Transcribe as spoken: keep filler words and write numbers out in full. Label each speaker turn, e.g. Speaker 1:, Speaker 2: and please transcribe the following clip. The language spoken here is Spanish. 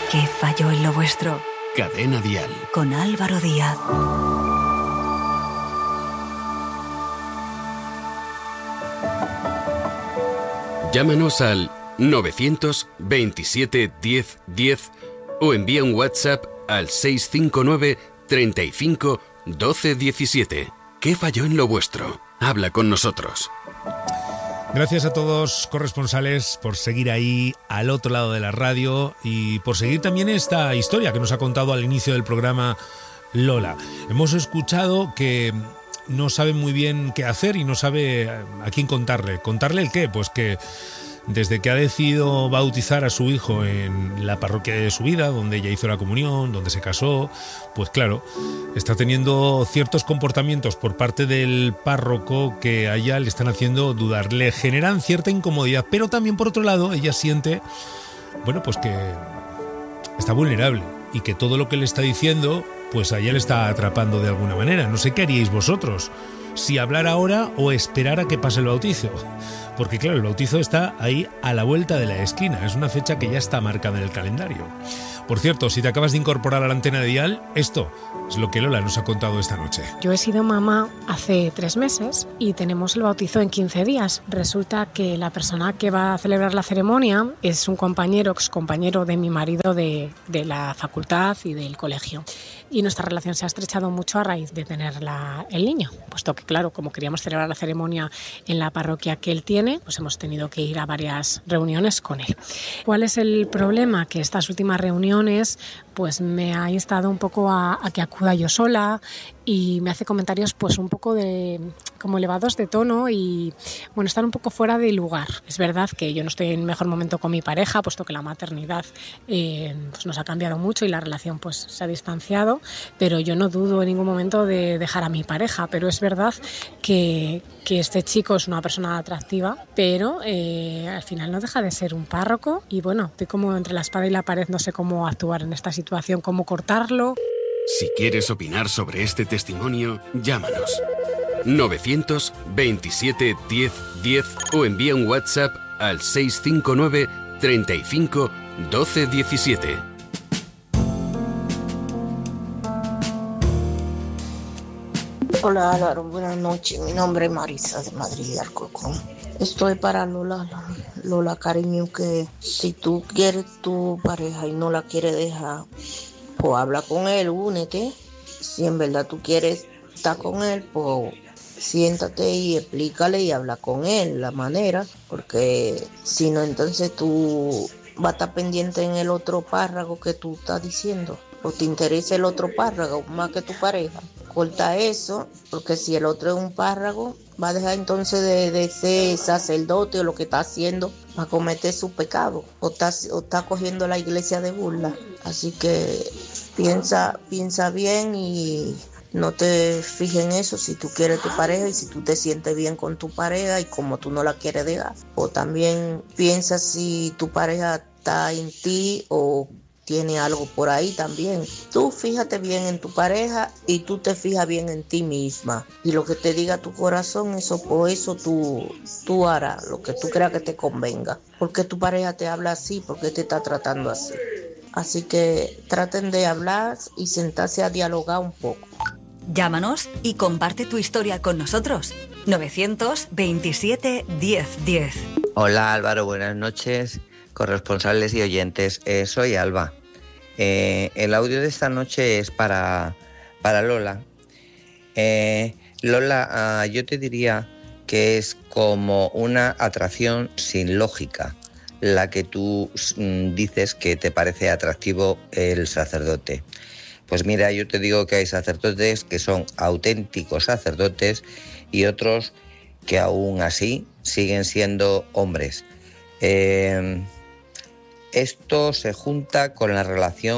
Speaker 1: ¿Qué falló en lo vuestro?
Speaker 2: Cadena Dial.
Speaker 1: Con Álvaro Díaz.
Speaker 2: Llámanos al novecientos veintisiete diez diez o envía un WhatsApp al seiscientos cincuenta y nueve treinta y cinco doce diecisiete. ¿Qué falló en lo vuestro? Habla con nosotros.
Speaker 3: Gracias a todos corresponsales por seguir ahí al otro lado de la radio y por seguir también esta historia que nos ha contado al inicio del programa Lola. Hemos escuchado que no sabe muy bien qué hacer y no sabe a quién contarle. ¿Contarle el qué? Pues que desde que ha decidido bautizar a su hijo en la parroquia de su vida, donde ella hizo la comunión, donde se casó, pues claro, está teniendo ciertos comportamientos por parte del párroco que a ella le están haciendo dudar. Le generan cierta incomodidad, pero también por otro lado ella siente, bueno, pues que está vulnerable y que todo lo que le está diciendo, pues a ella le está atrapando de alguna manera. No sé qué haríais vosotros, si hablar ahora o esperar a que pase el bautizo. Porque claro, el bautizo está ahí a la vuelta de la esquina, es una fecha que ya está marcada en el calendario. Por cierto, si te acabas de incorporar a la antena de Dial, esto es lo que Lola nos ha contado esta noche.
Speaker 4: Yo he sido mamá hace tres meses y tenemos el bautizo en quince días. Resulta que la persona que va a celebrar la ceremonia es un compañero, excompañero de mi marido de, de la facultad y del colegio. Y nuestra relación se ha estrechado mucho a raíz de tener la, el niño, puesto que, claro, como queríamos celebrar la ceremonia en la parroquia que él tiene, pues hemos tenido que ir a varias reuniones con él. ¿Cuál es el problema? Que estas últimas reuniones pues me ha instado un poco a, a que acuda yo sola y me hace comentarios pues un poco de como elevados de tono y bueno, están un poco fuera de lugar. Es verdad que yo no estoy en el mejor momento con mi pareja, puesto que la maternidad eh, pues nos ha cambiado mucho y la relación pues se ha distanciado, pero yo no dudo en ningún momento de dejar a mi pareja, pero es verdad que, que este chico es una persona atractiva, pero eh, al final no deja de ser un párroco y bueno, estoy como entre la espada y la pared, no sé cómo actuar en esta situación, cómo cortarlo.
Speaker 2: Si quieres opinar sobre este testimonio, llámanos novecientos veintisiete diez diez o envía un WhatsApp al seiscientos cincuenta y nueve treinta y cinco doce diecisiete.
Speaker 5: Hola Álvaro, buenas noches. Mi nombre es Marisa de Madrid de Alcorcón. Esto es para Lola, Lola cariño, que si tú quieres tu pareja y no la quieres dejar, pues habla con él, únete. Si en verdad tú quieres estar con él, pues siéntate y explícale y habla con él la manera, porque si no, entonces tú vas a estar pendiente en el otro párrafo que tú estás diciendo, o te interesa el otro párrafo más que tu pareja. Corta eso, porque si el otro es un párrafo, va a dejar entonces de, de ser sacerdote o lo que está haciendo para cometer su pecado, o está, o está cogiendo la iglesia de burla. Así que piensa, piensa bien y no te fijes en eso. Si tú quieres tu pareja y si tú te sientes bien con tu pareja y como tú no la quieres dejar, o también piensa si tu pareja está en ti o tiene algo por ahí también. Tú fíjate bien en tu pareja y tú te fijas bien en ti misma. Y lo que te diga tu corazón, eso por eso tú, tú harás lo que tú creas que te convenga. Porque tu pareja te habla así, porque te está tratando así. Así que traten de hablar y sentarse a dialogar un poco.
Speaker 1: Llámanos y comparte tu historia con nosotros. novecientos veintisiete diez diez.
Speaker 6: Hola Álvaro, buenas noches, corresponsales y oyentes. Eh, soy Alba. Eh, el audio de esta noche es para, para Lola. Eh, Lola, uh, yo te diría que es como una atracción sin lógica, la que tú mm, dices que te parece atractivo el sacerdote. Pues mira, yo te digo que hay sacerdotes que son auténticos sacerdotes y otros que aún así siguen siendo hombres. Eh, esto se junta con la relación